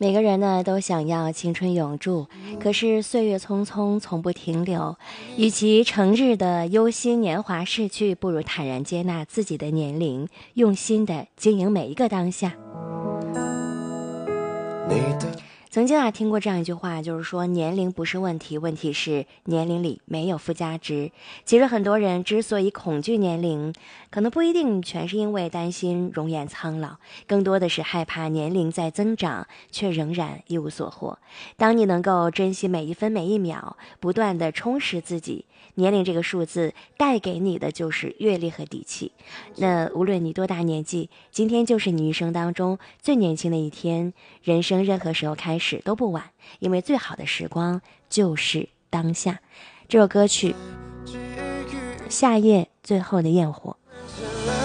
每个人呢都想要青春永驻，可是岁月匆匆，从不停留。与其成日的忧心年华逝去，不如坦然接纳自己的年龄，用心的经营每一个当下。曾经听过这样一句话，就是说年龄不是问题，问题是年龄里没有附加值。其实很多人之所以恐惧年龄，可能不一定全是因为担心容颜苍老，更多的是害怕年龄在增长，却仍然一无所获。当你能够珍惜每一分每一秒，不断的充实自己，年龄这个数字带给你的就是阅历和底气。那无论你多大年纪，今天就是你一生当中最年轻的一天，人生任何时候开始都不晚，因为最好的时光就是当下。这首歌曲《夏夜最后的焰火》。